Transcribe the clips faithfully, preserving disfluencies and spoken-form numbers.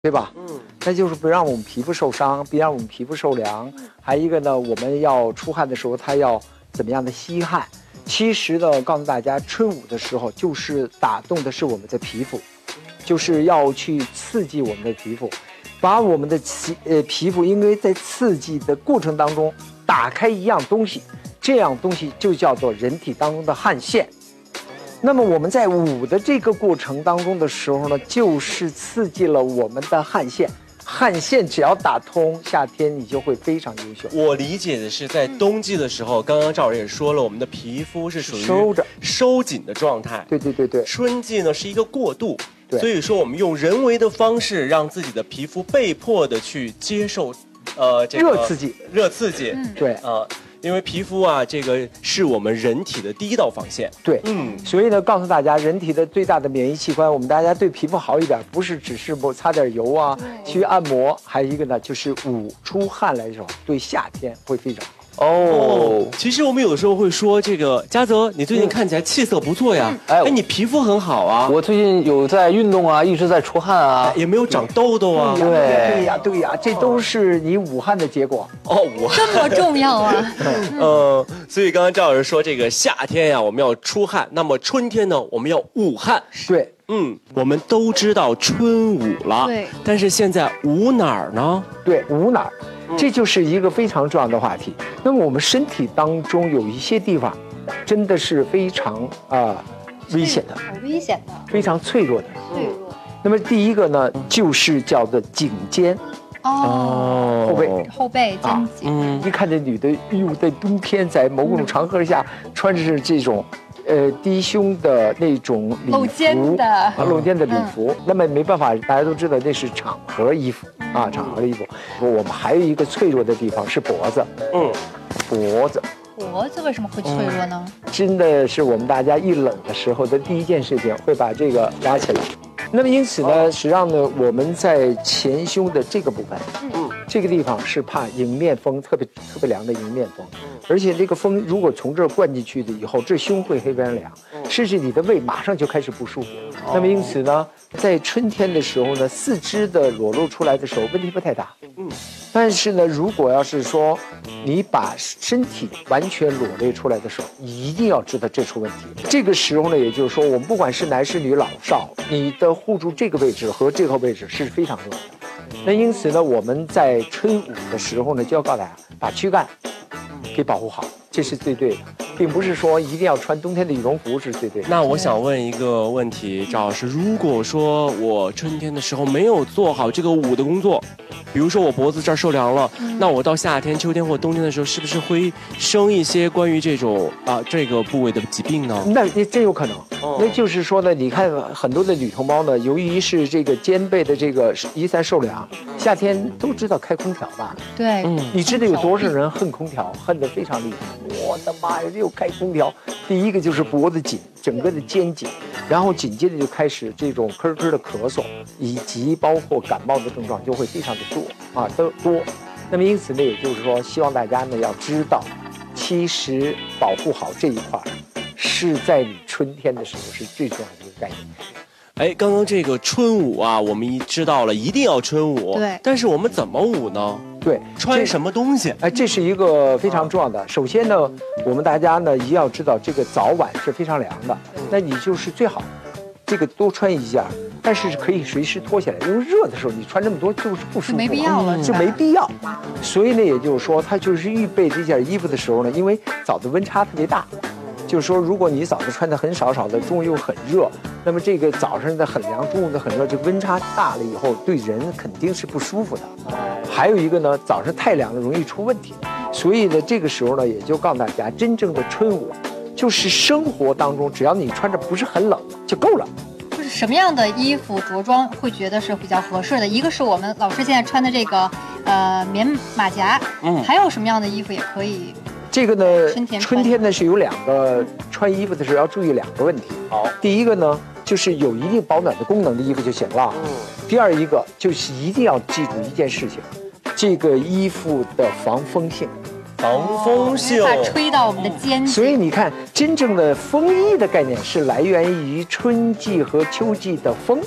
对吧？嗯，那就是不让我们皮肤受伤，别让我们皮肤受凉。还有一个呢，我们要出汗的时候，它要怎么样的吸汗？其实呢，告诉大家，春捂的时候就是打动的是我们的皮肤，就是要去刺激我们的皮肤，把我们的皮呃皮肤，因为在刺激的过程当中打开一样东西，这样东西就叫做人体当中的汗腺。那么我们在捂的这个过程当中的时候呢，就是刺激了我们的汗腺，汗腺只要打通，夏天你就会非常优秀。 我理解的是，在冬季的时候，刚刚赵老师也说了，我们的皮肤是属于收着、 收紧的状态。 对对对对。 春季呢是一个过渡， 对， 所以说我们用人为的方式让自己的皮肤被迫的去接受，呃，这个热刺激， 热刺激， 嗯、对， 呃。因为皮肤啊，这个是我们人体的第一道防线。 对，嗯，所以呢，告诉大家，人体的最大的免疫器官，我们大家对皮肤好一点，不是只是抹擦点油啊，去按摩，还有一个呢，就是捂出汗来的时候，对夏天会非常好。 哦，其实我们有的时候会说，这个嘉泽，你最近看起来气色不错呀，哎，你皮肤很好啊。 我最近有在运动啊，一直在出汗啊， 也没有长痘痘啊。 对对呀对呀，这都是你捂汗的结果。 哦，捂汗这么重要啊。 呃，所以刚刚赵老师说，这个夏天呀，我们要出汗，那么春天呢，我们要捂汗。 对。 嗯，我们都知道春捂了， 对， 但是现在捂哪儿呢？ 对，捂哪儿，这就是一个非常重要的话题。那么我们身体当中有一些地方，真的是非常啊、呃、危险的， 好危险的， 非常脆弱的。 脆弱。 那么第一个呢，就是叫做颈肩。 哦， 后背， 后背肩颈。 嗯，一看这女的，哎呦，在冬天在某种场合下穿着是这种。呃，低胸的那种礼服， 露肩的啊， 露肩的礼服，嗯、那么没办法，大家都知道那是场合衣服啊，场合的衣服。我们还有一个脆弱的地方是脖子，嗯，脖子， 脖子为什么会脆弱呢？ 嗯、真的是我们大家一冷的时候的第一件事情，会把这个拉起来。那么因此呢，实际上呢，我们在前胸的这个部分，嗯，这个地方是怕迎面风，特别特别凉的迎面风，而且这个风如果从这儿灌进去的以后，这胸会非常凉，甚至你的胃马上就开始不舒服。那么因此呢，在春天的时候呢，四肢的裸露出来的时候问题不太大，嗯，但是呢，如果要是说你把身体完全裸露出来的时候，一定要知道这出问题。这个时候呢，也就是说，我们不管是男是女老少，你的护住这个位置和这个位置是非常重要的。那因此呢，我们在春捂的时候呢，就要告诉大家把躯干给保护好，这是最对的，并不是说一定要穿冬天的羽绒服是最对的。 那我想问一个问题，赵老师，如果说我春天的时候没有做好这个捂的工作，比如说我脖子这儿受凉了，嗯、那我到夏天、秋天或冬天的时候，是不是会生一些关于这种啊这个部位的疾病呢？ 那真有可能。哦、那就是说呢，你看很多的女同胞呢，由于是这个肩背的这个一三受凉，夏天都知道开空调吧？ 对， 嗯，你知道有多少人恨空调，恨得非常厉害？我的妈呀，又开空调！第一个就是脖子紧，整个的肩紧，然后紧接着就开始这种咳咳的咳嗽，以及包括感冒的症状就会非常的多啊，都多。那么因此呢，也就是说，希望大家呢要知道，其实保护好这一块，是在你春天的时候是最重要的一个概念。 哎，刚刚这个春捂啊，我们知道了，一定要春捂。 对， 但是我们怎么捂呢？ 对， 穿什么东西？ 哎，这是一个非常重要的。首先呢，我们大家呢一定要知道，这个早晚是非常凉的，那你就是最好这个多穿一件，但是可以随时脱下来，因为热的时候你穿这么多就是不舒服， 没必要了， 就没必要。所以呢，也就是说，他就是预备这件衣服的时候呢，因为早的温差特别大。就是说，如果你早上穿的很少少的，中午又很热，那么这个早上的很凉，中午的很热，这个温差大了以后，对人肯定是不舒服的。还有一个呢，早上太凉了，容易出问题。所以呢，这个时候呢，也就告诉大家，真正的春捂，就是生活当中，只要你穿着不是很冷就够了。 就是什么样的衣服着装会觉得是比较合适的？一个是我们老师现在穿的这个呃棉马甲，嗯，还有什么样的衣服也可以？ 这个呢，春天呢是有两个穿衣服的时候要注意两个问题。好，第一个呢就是有一定保暖的功能的衣服就行了。嗯。第二一个就是一定要记住一件事情，这个衣服的防风性。 防风性， 把吹到我们的肩颈。 所以你看，真正的风衣的概念是来源于春季和秋季的风。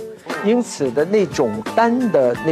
因此的那种单的那。